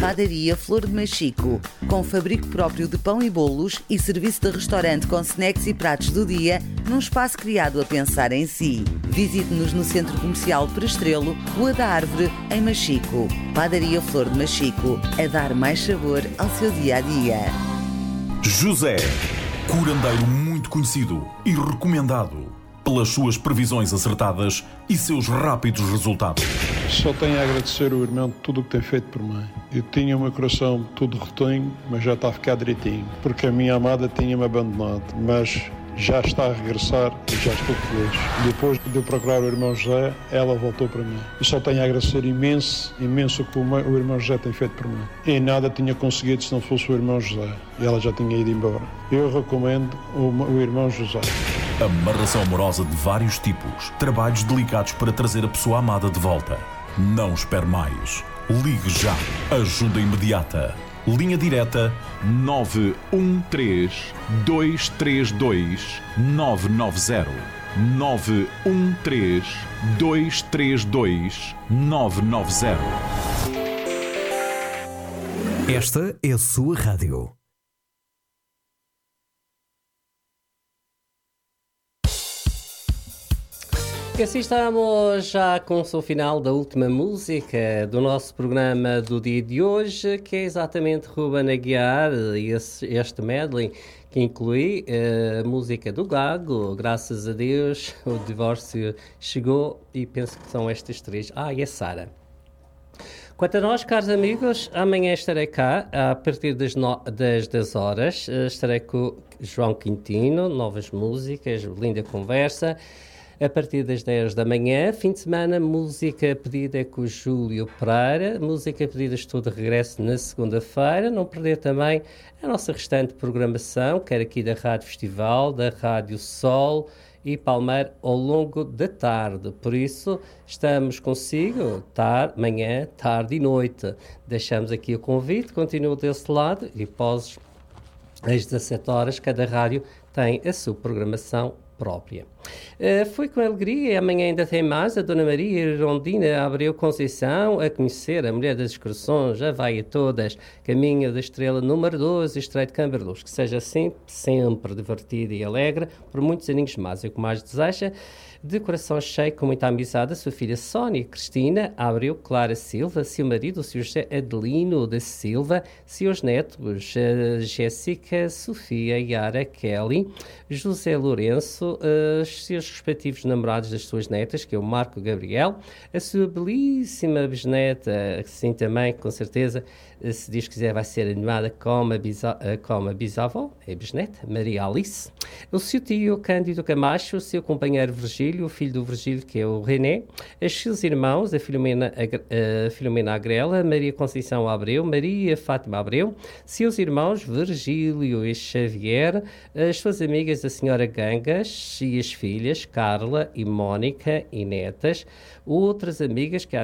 Padaria Flor de Machico, com fabrico próprio de pão e bolos e serviço de restaurante com snacks e pratos do dia, num espaço criado a pensar em si. Visite-nos no Centro Comercial Prestrelo, Rua da Árvore, em Machico. Padaria Flor de Machico, a dar mais sabor ao seu dia-a-dia. José, curandeiro muito conhecido e recomendado pelas suas previsões acertadas e seus rápidos resultados. Só tenho a agradecer ao irmão de tudo o que tem feito por mim. Eu tinha o meu coração todo retonho, mas já está a ficar direitinho, porque a minha amada tinha-me abandonado, mas já está a regressar e já estou feliz. Depois de eu procurar o irmão José, ela voltou para mim. Eu só tenho a agradecer imenso o que o irmão José tem feito por mim. E nada tinha conseguido se não fosse o irmão José. E ela já tinha ido embora. Eu recomendo o irmão José. Amarração amorosa de vários tipos. Trabalhos delicados para trazer a pessoa amada de volta. Não espere mais. Ligue já. Ajuda imediata. Linha direta 913-232-990. 913-232-990. Esta é a sua rádio. E assim estamos já com o som final da última música do nosso programa do dia de hoje, que é exatamente Ruben Aguiar e este medley que inclui a música do Gago, Graças a Deus, o divórcio chegou, e penso que são estas três. E a Sara. Quanto a nós, caros amigos, amanhã estarei cá, a partir das 10 horas, estarei com João Quintino, novas músicas, linda conversa. A partir das 10 da manhã, fim de semana, música pedida com o Júlio Pereira, música pedida estou de regresso na segunda-feira, não perder também a nossa restante programação, quer aqui da Rádio Festival, da Rádio Sol e Palmeira, ao longo da tarde. Por isso, estamos consigo, manhã, tarde e noite. Deixamos aqui o convite, continuo desse lado e após às 17 horas, cada rádio tem a sua programação própria. Foi com alegria e amanhã ainda tem mais a Dona Maria Irondina Abreu Conceição a conhecer a mulher das excursões, já vai a todas, caminho da estrela número 12, Estreito de Camberluz, que seja sempre divertida e alegre, por muitos aninhos mais, é o que mais deseja. De coração cheio, com muita amizade, a sua filha Sónia Cristina Abreu Clara Silva, seu marido, o Sr. José Adelino da Silva, seus netos, Jéssica, Sofia, Yara, Kelly, José Lourenço, os seus respectivos namorados das suas netas, que é o Marco Gabriel, a sua belíssima bisneta, assim também, com certeza, se Deus quiser, vai ser animada como a bisavó, é a bisneta, Maria Alice, o seu tio Cândido Camacho, o seu companheiro Virgílio, o filho do Virgílio, que é o René, os seus irmãos, a Filomena Agrela, Maria Conceição Abreu, Maria Fátima Abreu, seus irmãos Virgílio e Xavier, as suas amigas, a senhora Gangas e as filhas Carla e Mónica e netas, outras amigas, que é a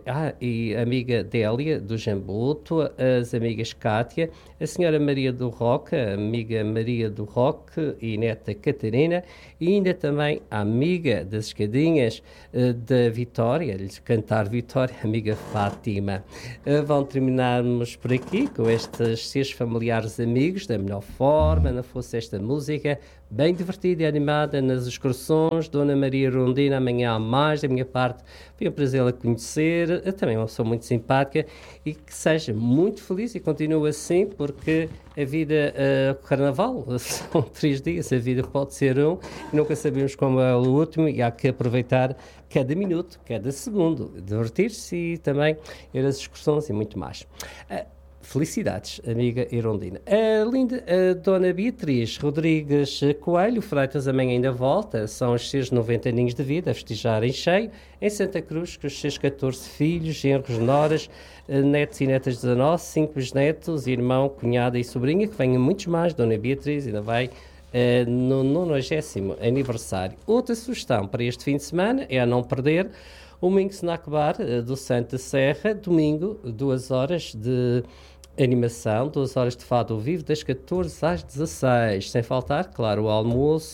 amiga Délia do Jambuto, as amigas Cátia, a senhora Maria do Roque, a amiga Maria do Roque e neta Catarina, e ainda também a amiga das escadinhas da Vitória, lhes cantar Vitória, a amiga Fátima. Vão terminarmos por aqui com estes seus familiares amigos, da melhor forma, não fosse esta música bem divertida e animada nas excursões. Dona Maria Rondina, amanhã há mais da minha parte, foi um prazer a conhecer, eu também uma pessoa muito simpática, e que seja muito feliz e continue assim, porque a vida, o carnaval, são 3 dias, a vida pode ser um, e nunca sabemos como é o último, e há que aproveitar cada minuto, cada segundo, divertir-se e também ir às excursões e muito mais. Felicidades, amiga Irondina. A linda Dona Beatriz Rodrigues Coelho Freitas amanhã ainda volta, são os seus 90 aninhos de vida, a festejar em cheio, em Santa Cruz, com os seus 14 filhos, genros, noras, netos e netas 19, 5 bisnetos, irmão, cunhada e sobrinha, que venham muitos mais. Dona Beatriz ainda vai no 90º aniversário. Outra sugestão para este fim de semana é a não perder o Domingo Snack Bar do Santa Serra, domingo, 2 horas de animação, 2 horas de fado ao vivo, das 14 às 16, sem faltar, claro, o almoço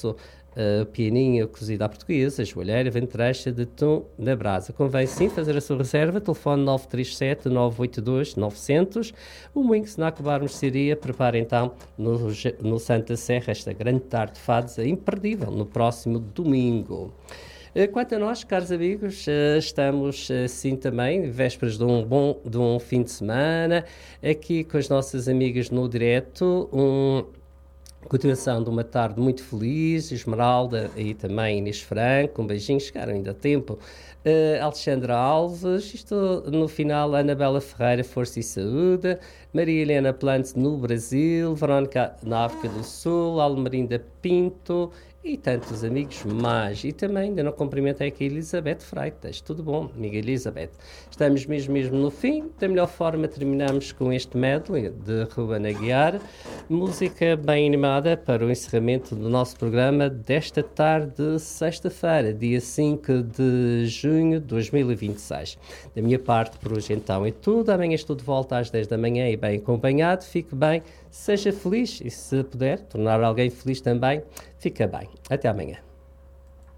pianinho cozido à portuguesa, joalheira, ventrecha de atum na brasa. Convém sim fazer a sua reserva, telefone 937-982-900. O Moinho Snack Bar Mercearia prepara então no Santa Serra esta grande tarde de fados imperdível no próximo domingo. Quanto a nós, caros amigos, estamos sim também, vésperas de um fim de semana, aqui com as nossas amigas no direto, continuação de uma tarde muito feliz, Esmeralda e também Inês Franco, um beijinho, chegaram ainda a tempo. Alexandra Alves, isto no final, Anabela Ferreira, Força e Saúde, Maria Helena Plante no Brasil, Verónica na África do Sul, Almerinda Pinto e tantos amigos mais. E também ainda não cumprimentei aqui a Elizabeth Freitas. Tudo bom, amiga Elizabeth? Estamos mesmo no fim. Da melhor forma terminamos com este medley de Ruben Aguiar. Música bem animada para o encerramento do nosso programa desta tarde de sexta-feira, dia 5 de junho de 2026. Da minha parte, por hoje então é tudo. Amanhã estou de volta às 10 da manhã e bem acompanhado. Fique bem, seja feliz e se puder tornar alguém feliz também, fica bem. Até amanhã.